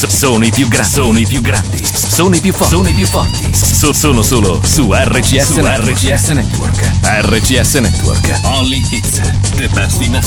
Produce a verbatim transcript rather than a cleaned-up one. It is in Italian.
so- sono i più grandi, sono i più grandi, sono i più forti, sono i più forti. So- sono solo su R C S, su R C S Network. R C S Network. Only hits, the best in